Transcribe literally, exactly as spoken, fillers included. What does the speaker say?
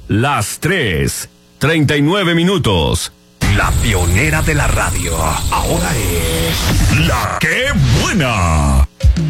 las tres, treinta y nueve minutos. La pionera de la radio, ahora es La Qué Buena.